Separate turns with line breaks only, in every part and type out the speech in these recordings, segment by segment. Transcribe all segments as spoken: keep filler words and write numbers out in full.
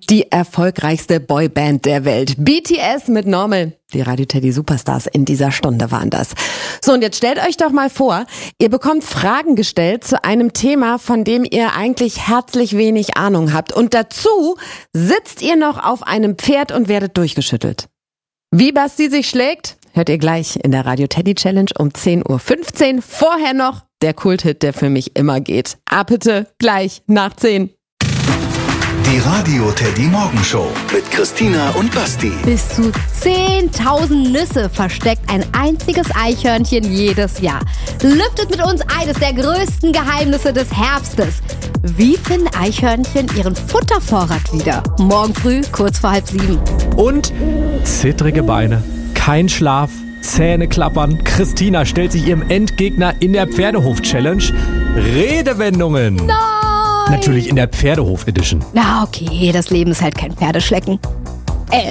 Die erfolgreichste Boyband der Welt. B T S mit Normal. Die Radio Teddy Superstars in dieser Stunde waren das. So, und jetzt stellt euch doch mal vor, ihr bekommt Fragen gestellt zu einem Thema, von dem ihr eigentlich herzlich wenig Ahnung habt. Und dazu sitzt ihr noch auf einem Pferd und werdet durchgeschüttelt. Wie Basti sich schlägt, hört ihr gleich in der Radio Teddy Challenge um zehn Uhr fünfzehn. Vorher noch der Kulthit, der für mich immer geht. Ah, bitte, gleich nach zehn.
Die Radio Teddy Morgenshow mit Christina und Basti.
Bis zu zehntausend Nüsse versteckt ein einziges Eichhörnchen jedes Jahr. Lüftet mit uns eines der größten Geheimnisse des Herbstes. Wie finden Eichhörnchen ihren Futtervorrat wieder? Morgen früh, kurz vor halb sieben.
Und zittrige Beine, kein Schlaf, Zähne klappern. Christina stellt sich ihrem Endgegner in der Pferdehof-Challenge Redewendungen.
Nein!
Natürlich in der Pferdehof-Edition.
Na okay, das Leben ist halt kein Pferdeschlecken. Äh.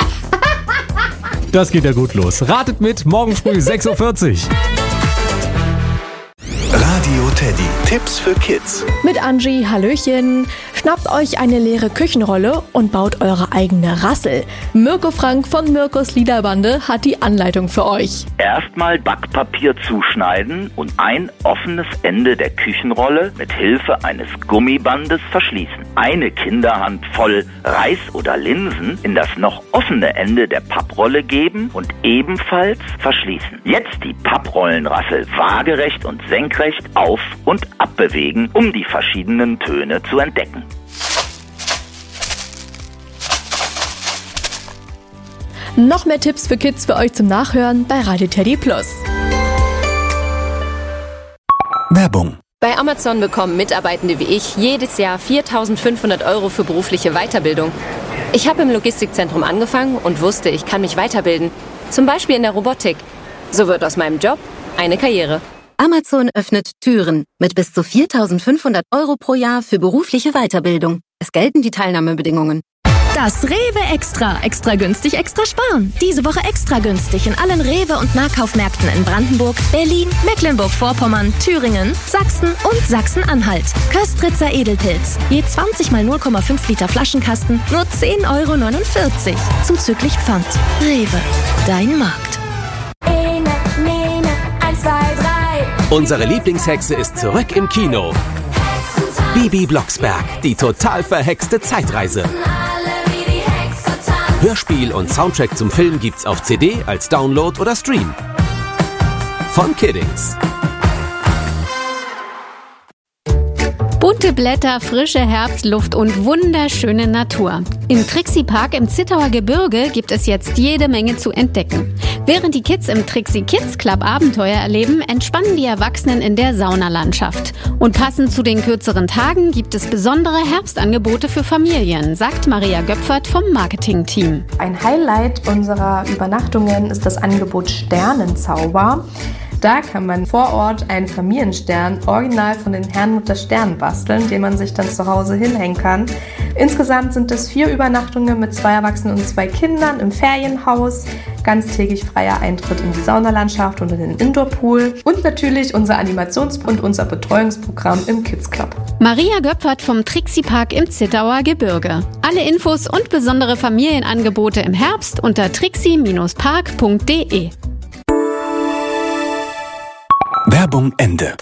Das geht ja gut los. Ratet mit, morgen früh sechs Uhr vierzig.
Radio Teddy. Tipps für Kids.
Mit Angie, Hallöchen. Schnappt euch eine leere Küchenrolle und baut eure eigene Rassel. Mirko Frank von Mirkos Liederbande hat die Anleitung für euch.
Erstmal Backpapier zuschneiden und ein offenes Ende der Küchenrolle mit Hilfe eines Gummibandes verschließen. Eine Kinderhand voll Reis oder Linsen in das noch offene Ende der Papprolle geben und ebenfalls verschließen. Jetzt die Papprollenrassel waagerecht und senkrecht auf- und abbewegen, um die verschiedenen Töne zu entdecken.
Noch mehr Tipps für Kids für euch zum Nachhören bei Radio Teddy Plus.
Werbung.
Bei Amazon bekommen Mitarbeitende wie ich jedes Jahr viertausendfünfhundert Euro für berufliche Weiterbildung. Ich habe im Logistikzentrum angefangen und wusste, ich kann mich weiterbilden. Zum Beispiel in der Robotik. So wird aus meinem Job eine Karriere.
Amazon öffnet Türen mit bis zu viertausendfünfhundert Euro pro Jahr für berufliche Weiterbildung. Es gelten die Teilnahmebedingungen.
Das Rewe Extra. Extra günstig, extra sparen. Diese Woche extra günstig in allen Rewe- und Nahkaufmärkten in Brandenburg, Berlin, Mecklenburg-Vorpommern, Thüringen, Sachsen und Sachsen-Anhalt. Köstritzer Edelpilz. Je zwanzig mal null Komma fünf Liter Flaschenkasten, nur zehn Euro neunundvierzig. Zuzüglich Pfand. Rewe. Dein Markt.
Ene, Nene, eins, zwei, drei.
Unsere Lieblingshexe ist zurück im Kino. Bibi Blocksberg, die total verhexte Zeitreise. Hörspiel und Soundtrack zum Film gibt's auf C D, als Download oder Stream. Von Kiddings.
Bunte Blätter, frische Herbstluft und wunderschöne Natur. Im Trixie Park im Zittauer Gebirge gibt es jetzt jede Menge zu entdecken. Während die Kids im Trixie Kids Club Abenteuer erleben, entspannen die Erwachsenen in der Saunalandschaft. Und passend zu den kürzeren Tagen gibt es besondere Herbstangebote für Familien, sagt Maria Göpfert vom Marketing-Team.
Ein Highlight unserer Übernachtungen ist das Angebot Sternenzauber. Da kann man vor Ort einen Familienstern original von den Herrnhuter Sternen basteln, den man sich dann zu Hause hinhängen kann. Insgesamt sind es vier Übernachtungen mit zwei Erwachsenen und zwei Kindern im Ferienhaus, ganztägig freier Eintritt in die Saunalandschaft und in den Indoorpool und natürlich unser Animations- und unser Betreuungsprogramm im Kids Club.
Maria Göpfert vom Trixie Park im Zittauer Gebirge. Alle Infos und besondere Familienangebote im Herbst unter trixie Bindestrich park Punkt de.
Werbung Ende.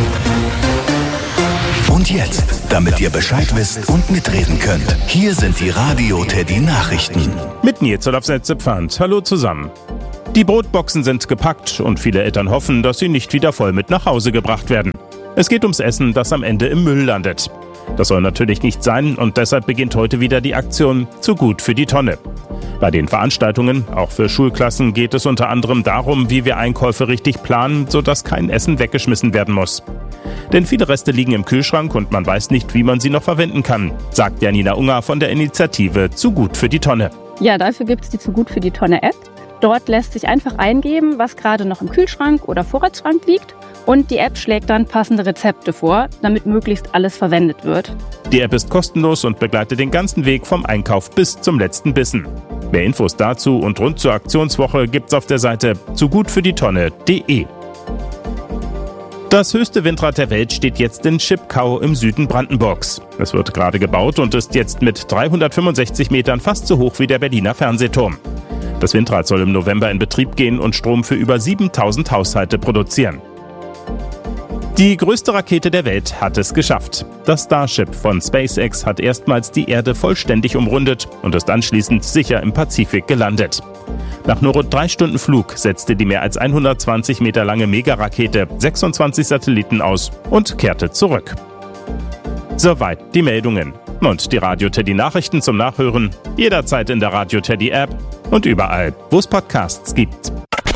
Und jetzt, damit ihr Bescheid wisst und mitreden könnt, hier sind die Radio Teddy Nachrichten.
Mit Nils auf Setzepfand. Hallo zusammen. Die Brotboxen sind gepackt und viele Eltern hoffen, dass sie nicht wieder voll mit nach Hause gebracht werden. Es geht ums Essen, das am Ende im Müll landet. Das soll natürlich nicht sein und deshalb beginnt heute wieder die Aktion Zu gut für die Tonne. Bei den Veranstaltungen, auch für Schulklassen, geht es unter anderem darum, wie wir Einkäufe richtig planen, sodass kein Essen weggeschmissen werden muss. Denn viele Reste liegen im Kühlschrank und man weiß nicht, wie man sie noch verwenden kann, sagt Janina Unger von der Initiative Zu gut für die Tonne.
Ja, dafür gibt es die Zu gut für die Tonne App. Dort lässt sich einfach eingeben, was gerade noch im Kühlschrank oder Vorratsschrank liegt. Und die App schlägt dann passende Rezepte vor, damit möglichst alles verwendet wird.
Die App ist kostenlos und begleitet den ganzen Weg vom Einkauf bis zum letzten Bissen. Mehr Infos dazu und rund zur Aktionswoche gibt's auf der Seite zu gut für die tonne punkt de. Das höchste Windrad der Welt steht jetzt in Schipkau im Süden Brandenburgs. Es wird gerade gebaut und ist jetzt mit dreihundertfünfundsechzig Metern fast so hoch wie der Berliner Fernsehturm. Das Windrad soll im November in Betrieb gehen und Strom für über siebentausend Haushalte produzieren. Die größte Rakete der Welt hat es geschafft. Das Starship von SpaceX hat erstmals die Erde vollständig umrundet und ist anschließend sicher im Pazifik gelandet. Nach nur rund drei Stunden Flug setzte die mehr als hundertzwanzig Meter lange Megarakete sechsundzwanzig Satelliten aus und kehrte zurück. Soweit die Meldungen. Und die Radio Teddy Nachrichten zum Nachhören jederzeit in der Radio Teddy App und überall, wo es Podcasts gibt.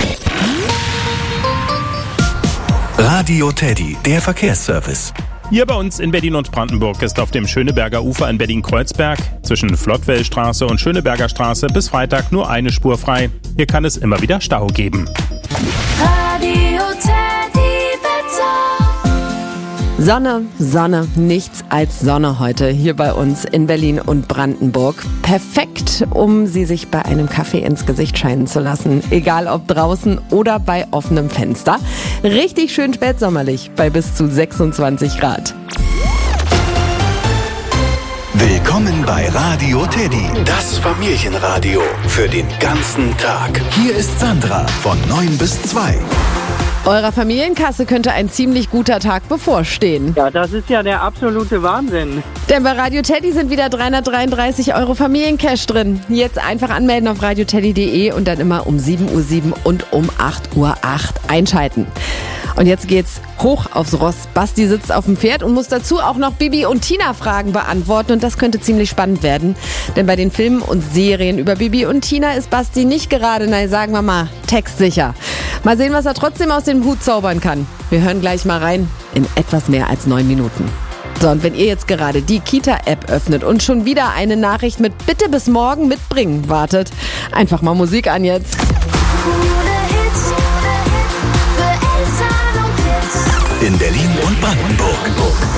Radio Teddy, der Verkehrsservice.
Hier bei uns in Berlin und Brandenburg ist auf dem Schöneberger Ufer in Berlin-Kreuzberg zwischen Flottwellstraße und Schöneberger Straße bis Freitag nur eine Spur frei. Hier kann es immer wieder Stau geben.
Radio Teddy Wetter.
Sonne, Sonne, nichts als Sonne heute hier bei uns in Berlin und Brandenburg. Perfekt, um sie sich bei einem Kaffee ins Gesicht scheinen zu lassen. Egal ob draußen oder bei offenem Fenster. Richtig schön spätsommerlich bei bis zu sechsundzwanzig Grad.
Willkommen bei Radio Teddy, das Familienradio für den ganzen Tag. Hier ist Sandra von neun bis zwei.
Eurer Familienkasse könnte ein ziemlich guter Tag bevorstehen.
Ja, das ist ja der absolute Wahnsinn.
Denn bei Radio Teddy sind wieder dreihundertdreiunddreißig Euro Familiencash drin. Jetzt einfach anmelden auf radioteddy punkt de und dann immer um sieben Uhr sieben und um acht Uhr acht einschalten. Und jetzt geht's hoch aufs Ross. Basti sitzt auf dem Pferd und muss dazu auch noch Bibi und Tina Fragen beantworten. Und das könnte ziemlich spannend werden. Denn bei den Filmen und Serien über Bibi und Tina ist Basti nicht gerade, na sagen wir mal, textsicher. Mal sehen, was er trotzdem aus dem Hut zaubern kann. Wir hören gleich mal rein in etwas mehr als neun Minuten. So, und wenn ihr jetzt gerade die Kita-App öffnet und schon wieder eine Nachricht mit Bitte bis morgen mitbringen wartet, einfach mal Musik an jetzt.
In Berlin und Brandenburg.